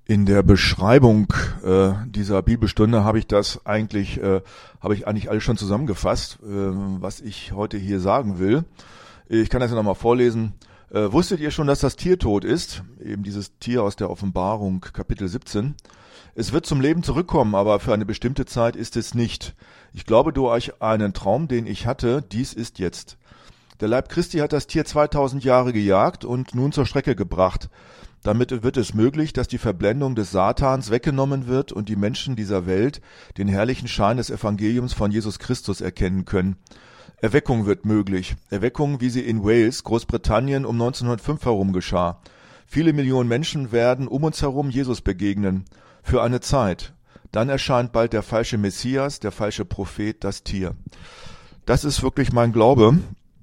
In der Beschreibung dieser Bibelstunde habe ich eigentlich alles schon zusammengefasst, was ich heute hier sagen will. Ich kann das ja nochmal vorlesen. Wusstet ihr schon, dass das Tier tot ist? Eben dieses Tier aus der Offenbarung, Kapitel 17. Es wird zum Leben zurückkommen, aber für eine bestimmte Zeit ist es nicht. Ich glaube durch einen Traum, den ich hatte, dies ist jetzt. Der Leib Christi hat das Tier 2000 Jahre gejagt und nun zur Strecke gebracht. Damit wird es möglich, dass die Verblendung des Satans weggenommen wird und die Menschen dieser Welt den herrlichen Schein des Evangeliums von Jesus Christus erkennen können. Erweckung wird möglich. Erweckung, wie sie in Wales, Großbritannien um 1905 herum geschah. Viele Millionen Menschen werden um uns herum Jesus begegnen. Für eine Zeit. Dann erscheint bald der falsche Messias, der falsche Prophet, das Tier. Das ist wirklich mein Glaube,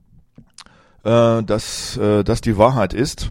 dass das die Wahrheit ist.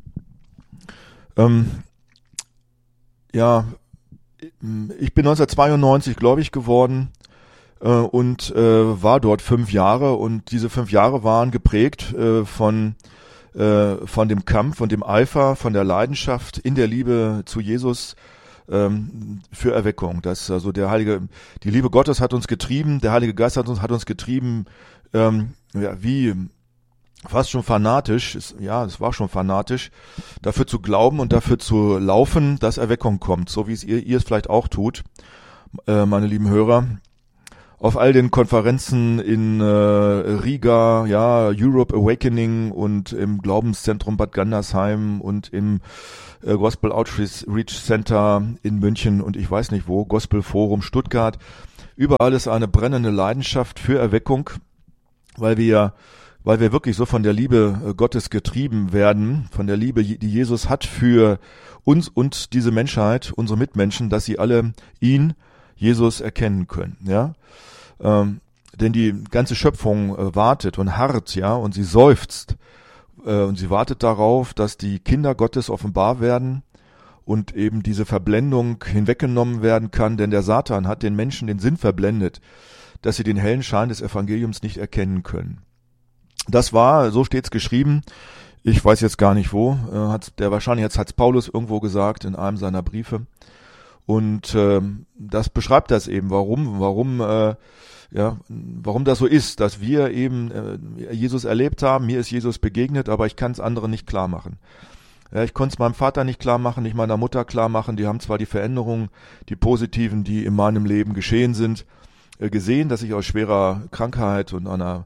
Ich bin 1992 gläubig geworden und war dort 5 Jahre, und diese 5 Jahre waren geprägt von dem Kampf und dem Eifer, von der Leidenschaft in der Liebe zu Jesus für Erweckung. Die Liebe Gottes hat uns getrieben, der Heilige Geist hat uns getrieben, wie fast schon fanatisch, es war schon fanatisch, dafür zu glauben und dafür zu laufen, dass Erweckung kommt, so wie ihr es vielleicht auch tut, meine lieben Hörer. Auf all den Konferenzen in Riga, Europe Awakening und im Glaubenszentrum Bad Gandersheim und im Gospel Outreach Center in München und ich weiß nicht wo, Gospel Forum Stuttgart. Überall ist eine brennende Leidenschaft für Erweckung, weil wir wirklich so von der Liebe Gottes getrieben werden, von der Liebe, die Jesus hat für uns und diese Menschheit, unsere Mitmenschen, dass sie alle ihn, Jesus, erkennen können. Ja, denn die ganze Schöpfung wartet und harrt, und sie seufzt und sie wartet darauf, dass die Kinder Gottes offenbar werden und eben diese Verblendung hinweggenommen werden kann, denn der Satan hat den Menschen den Sinn verblendet, dass sie den hellen Schein des Evangeliums nicht erkennen können. Das war, so steht's geschrieben, ich weiß jetzt gar nicht wo, wahrscheinlich hat's Paulus irgendwo gesagt in einem seiner Briefe. Und das beschreibt das eben, warum das so ist, dass wir eben Jesus erlebt haben, mir ist Jesus begegnet, aber ich kann es anderen nicht klar machen. Ja, ich konnte es meinem Vater nicht klar machen, nicht meiner Mutter klar machen, die haben zwar die Veränderungen, die positiven, die in meinem Leben geschehen sind, gesehen, dass ich aus schwerer Krankheit und einer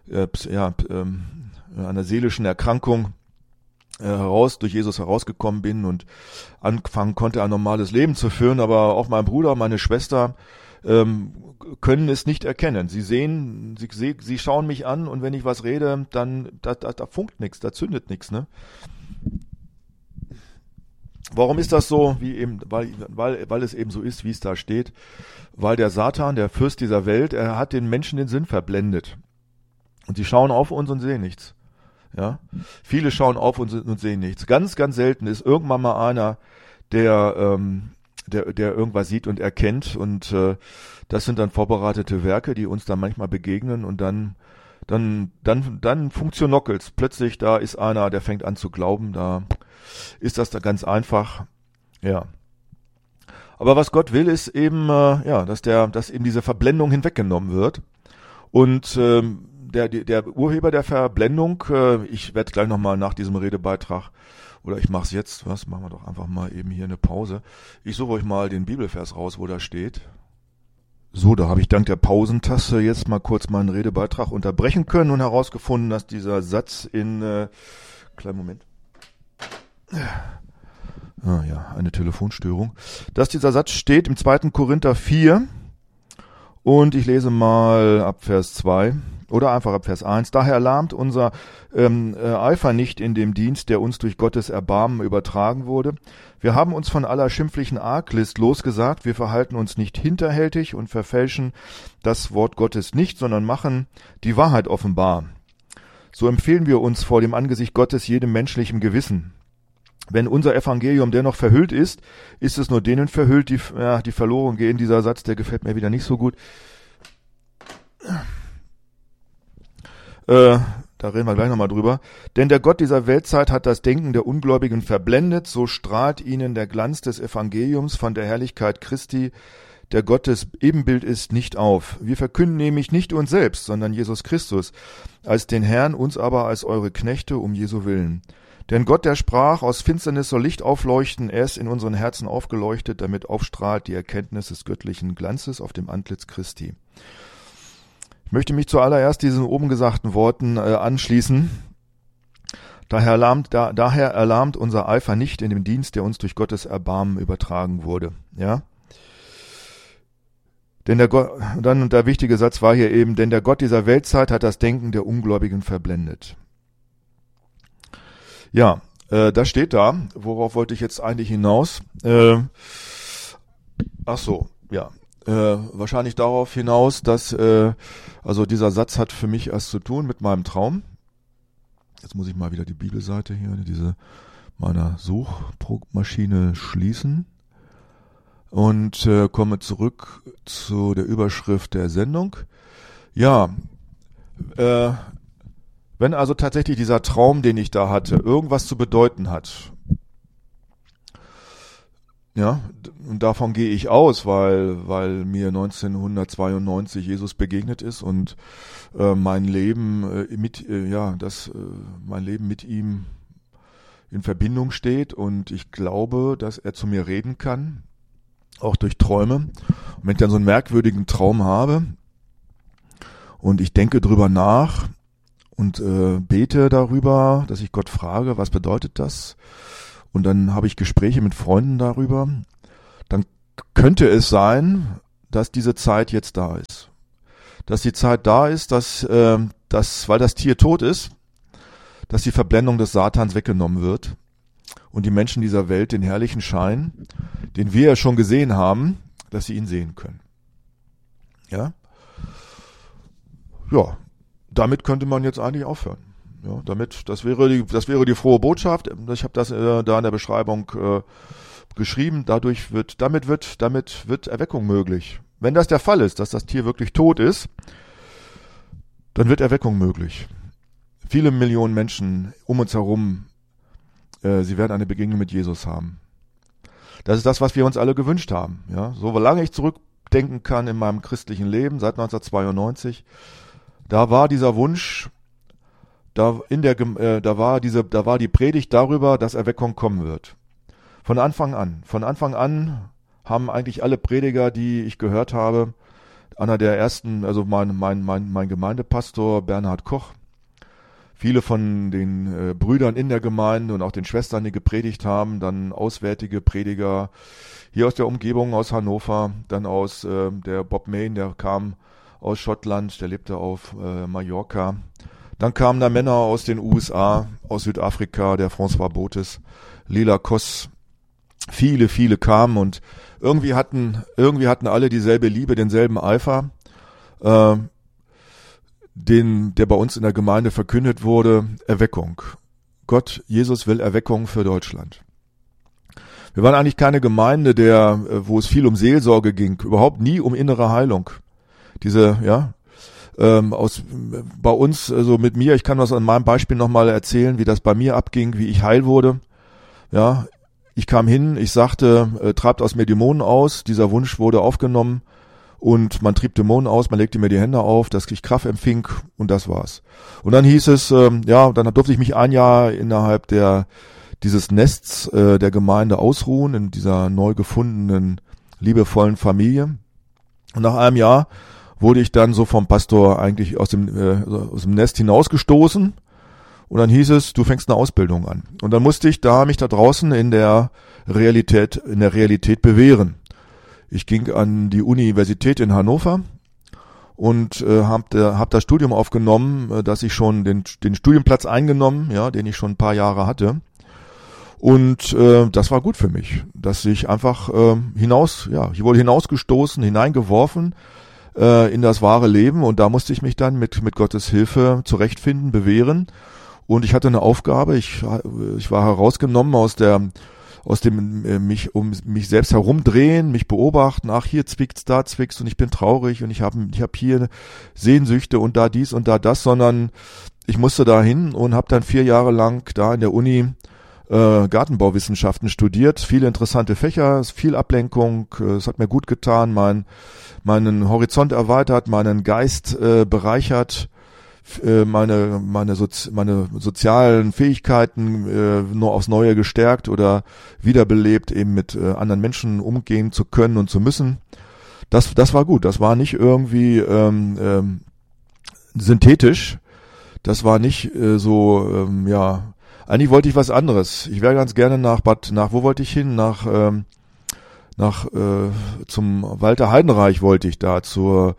seelischen Erkrankung durch Jesus herausgekommen bin und anfangen konnte, ein normales Leben zu führen, aber auch mein Bruder, meine Schwester können es nicht erkennen. Sie schauen mich an und wenn ich was rede, dann da funkt nichts, da zündet nichts, ne? Warum ist das so? Weil es eben so ist, wie es da steht. Weil der Satan, der Fürst dieser Welt, er hat den Menschen den Sinn verblendet. Und sie schauen auf uns und sehen nichts. Ja, viele schauen auf uns und sehen nichts. Ganz, ganz selten ist irgendwann mal einer, der irgendwas sieht und erkennt. Und das sind dann vorbereitete Werke, die uns dann manchmal begegnen. Und dann funktionockelt's. Plötzlich, da ist einer, der fängt an zu glauben. Da ist das da ganz einfach. Ja. Aber was Gott will, ist eben, dass eben diese Verblendung hinweggenommen wird. Und der Urheber der Verblendung, ich werde gleich nochmal nach diesem Redebeitrag, oder ich mache es jetzt, machen wir doch einfach mal eben hier eine Pause. Ich suche euch mal den Bibelvers raus, wo da steht. So, da habe ich dank der Pausentaste jetzt mal kurz meinen Redebeitrag unterbrechen können und herausgefunden, dass dieser Satz kleinen Moment. Eine Telefonstörung. Dass dieser Satz steht im 2. Korinther 4 und ich lese mal ab Vers 2. Oder einfach ab Vers 1. Daher erlahmt unser Eifer nicht in dem Dienst, der uns durch Gottes Erbarmen übertragen wurde. Wir haben uns von aller schimpflichen Arglist losgesagt. Wir verhalten uns nicht hinterhältig und verfälschen das Wort Gottes nicht, sondern machen die Wahrheit offenbar. So empfehlen wir uns vor dem Angesicht Gottes jedem menschlichen Gewissen. Wenn unser Evangelium dennoch verhüllt ist, ist es nur denen verhüllt, die verloren gehen. Dieser Satz, der gefällt mir wieder nicht so gut. Da reden wir gleich nochmal drüber. Denn der Gott dieser Weltzeit hat das Denken der Ungläubigen verblendet, so strahlt ihnen der Glanz des Evangeliums von der Herrlichkeit Christi, der Gottes Ebenbild ist, nicht auf. Wir verkünden nämlich nicht uns selbst, sondern Jesus Christus, als den Herrn, uns aber als eure Knechte um Jesu willen. Denn Gott, der sprach, aus Finsternis soll Licht aufleuchten, er ist in unseren Herzen aufgeleuchtet, damit aufstrahlt die Erkenntnis des göttlichen Glanzes auf dem Antlitz Christi. Ich möchte mich zuallererst diesen oben gesagten Worten anschließen. Daher erlahmt unser Eifer nicht in dem Dienst, der uns durch Gottes Erbarmen übertragen wurde. Ja? Denn der wichtige Satz war hier eben, denn der Gott dieser Weltzeit hat das Denken der Ungläubigen verblendet. Ja, das steht da. Worauf wollte ich jetzt eigentlich hinaus? Wahrscheinlich darauf hinaus, dass also dieser Satz hat für mich erst zu tun mit meinem Traum. Jetzt muss ich mal wieder die Bibelseite hier, meiner Suchmaschine schließen und komme zurück zu der Überschrift der Sendung. Ja, wenn also tatsächlich dieser Traum, den ich da hatte, irgendwas zu bedeuten hat, ja, und davon gehe ich aus, weil mir 1992 Jesus begegnet ist und mein Leben mit ihm in Verbindung steht und ich glaube, dass er zu mir reden kann, auch durch Träume. Und wenn ich dann so einen merkwürdigen Traum habe und ich denke drüber nach und bete darüber, dass ich Gott frage, was bedeutet das? Und dann habe ich Gespräche mit Freunden darüber, dann könnte es sein, dass diese Zeit jetzt da ist. Dass die Zeit da ist, dass weil das Tier tot ist, dass die Verblendung des Satans weggenommen wird und die Menschen dieser Welt den herrlichen Schein, den wir ja schon gesehen haben, dass sie ihn sehen können. Ja? Ja, damit könnte man jetzt eigentlich aufhören. Ja, das wäre die frohe Botschaft. Ich habe das da in der Beschreibung geschrieben. Damit wird Erweckung möglich. Wenn das der Fall ist, dass das Tier wirklich tot ist, dann wird Erweckung möglich. Viele Millionen Menschen um uns herum, sie werden eine Begegnung mit Jesus haben. Das ist das, was wir uns alle gewünscht haben. Ja, solange ich zurückdenken kann in meinem christlichen Leben seit 1992, da war dieser Wunsch. Da war die Predigt darüber, dass Erweckung kommen wird. Von Anfang an haben eigentlich alle Prediger, die ich gehört habe, einer der ersten, also mein Gemeindepastor Bernhard Koch, viele von den Brüdern in der Gemeinde und auch den Schwestern, die gepredigt haben, dann auswärtige Prediger hier aus der Umgebung, aus Hannover, dann aus der Bob Mayne, der kam aus Schottland, der lebte auf Mallorca. Dann kamen da Männer aus den USA, aus Südafrika, der François Botes, Lila Koss. Viele kamen und irgendwie hatten alle dieselbe Liebe, denselben Eifer, der bei uns in der Gemeinde verkündet wurde, Erweckung. Gott, Jesus will Erweckung für Deutschland. Wir waren eigentlich keine Gemeinde, wo es viel um Seelsorge ging, überhaupt nie um innere Heilung. Bei uns, also mit mir, ich kann das an meinem Beispiel nochmal erzählen, wie das bei mir abging, wie ich heil wurde. Ja, ich kam hin, ich sagte, treibt aus mir Dämonen aus. Dieser Wunsch wurde aufgenommen und man trieb Dämonen aus, man legte mir die Hände auf, dass ich Kraft empfing und das war's. Und dann hieß es, dann durfte ich mich ein Jahr innerhalb dieses Nests der Gemeinde ausruhen, in dieser neu gefundenen, liebevollen Familie. Und nach einem Jahr wurde ich dann so vom Pastor eigentlich aus dem Nest hinausgestoßen und dann hieß es, du fängst eine Ausbildung an. Und dann musste ich mich da draußen in der Realität bewähren. Ich ging an die Universität in Hannover und hab das Studium aufgenommen, dass ich schon den Studienplatz eingenommen, ja, den ich schon ein paar Jahre hatte. Und das war gut für mich, dass ich einfach ich wurde hinausgestoßen, hineingeworfen in das wahre Leben und da musste ich mich dann mit Gottes Hilfe zurechtfinden, bewähren und ich hatte eine Aufgabe, ich war herausgenommen aus dem mich um mich selbst herumdrehen, mich beobachten, ach hier zwickt's, da zwickt's und ich bin traurig und ich hab hier Sehnsüchte und da dies und da das, sondern ich musste da hin und habe dann 4 Jahre lang da in der Uni Gartenbauwissenschaften studiert, viele interessante Fächer, viel Ablenkung, es hat mir gut getan, meinen Horizont erweitert, meinen Geist bereichert, meine sozialen Fähigkeiten nur aufs Neue gestärkt oder wiederbelebt, eben mit anderen Menschen umgehen zu können und zu müssen. Das war gut, das war nicht irgendwie synthetisch, das war nicht eigentlich wollte ich was anderes. Ich wäre ganz gerne wo wollte ich hin? Zum Walter Heidenreich wollte ich da, zur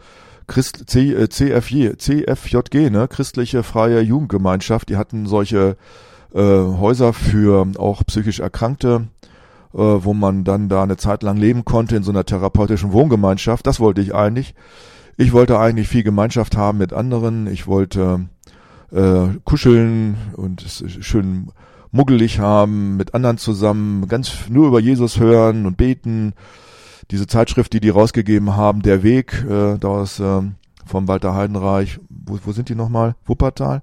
CFJG, ne, Christliche Freie Jugendgemeinschaft. Die hatten solche Häuser für auch psychisch Erkrankte, wo man dann da eine Zeit lang leben konnte in so einer therapeutischen Wohngemeinschaft. Das wollte ich eigentlich. Ich wollte eigentlich viel Gemeinschaft haben mit anderen. Ich wollte kuscheln und es schön muggelig haben, mit anderen zusammen, ganz nur über Jesus hören und beten. Diese Zeitschrift, die rausgegeben haben, Der Weg, vom Walter Heidenreich, wo sind die nochmal? Wuppertal.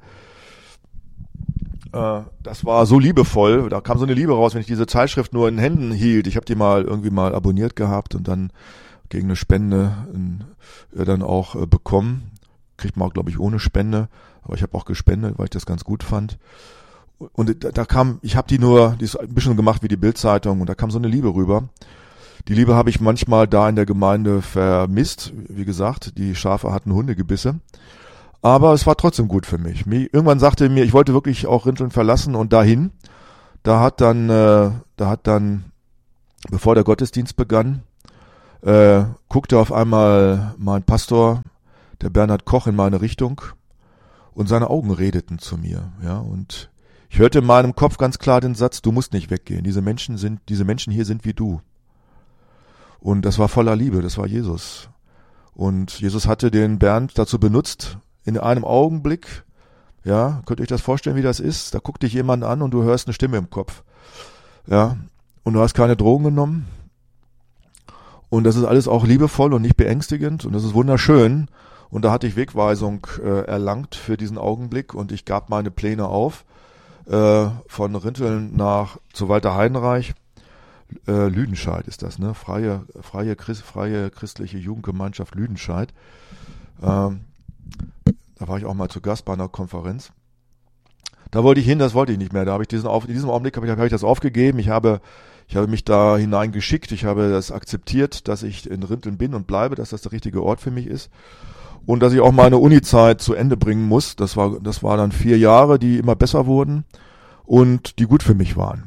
Das war so liebevoll, da kam so eine Liebe raus, wenn ich diese Zeitschrift nur in den Händen hielt. Ich habe die irgendwie mal abonniert gehabt und dann gegen eine Spende dann auch bekommen. Kriegt man auch, glaube ich, ohne Spende. Aber ich habe auch gespendet, weil ich das ganz gut fand. Und ich habe die ist ein bisschen gemacht wie die Bild-Zeitung, und da kam so eine Liebe rüber. Die Liebe habe ich manchmal da in der Gemeinde vermisst. Wie gesagt, die Schafe hatten Hundegebisse. Aber es war trotzdem gut für mich. Irgendwann sagte mir, ich wollte wirklich auch Rinteln verlassen und dahin. Da hat dann, bevor der Gottesdienst begann, guckte auf einmal mein Pastor, der Bernhard Koch, in meine Richtung. Und seine Augen redeten zu mir, ja, und ich hörte in meinem Kopf ganz klar den Satz: Du musst nicht weggehen. Diese Menschen hier sind wie du. Und das war voller Liebe, das war Jesus. Und Jesus hatte den Bernd dazu benutzt, in einem Augenblick, ja, könnt ihr euch das vorstellen, wie das ist? Da guckt dich jemand an und du hörst eine Stimme im Kopf, ja, und du hast keine Drogen genommen. Und das ist alles auch liebevoll und nicht beängstigend und das ist wunderschön. Und da hatte ich Wegweisung erlangt für diesen Augenblick und ich gab meine Pläne auf, von Rinteln zu Walter Heidenreich. Lüdenscheid ist das, ne? Freie christliche Jugendgemeinschaft Lüdenscheid. Da war ich auch mal zu Gast bei einer Konferenz. Da wollte ich hin, das wollte ich nicht mehr. In diesem Augenblick habe ich das aufgegeben. Ich habe mich da hineingeschickt. Ich habe das akzeptiert, dass ich in Rinteln bin und bleibe, dass das der richtige Ort für mich ist. Und dass ich auch meine Uni-Zeit zu Ende bringen muss. Das war dann 4 Jahre, die immer besser wurden und die gut für mich waren.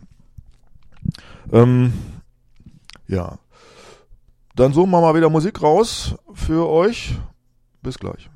Ja. Dann suchen wir mal wieder Musik raus für euch. Bis gleich.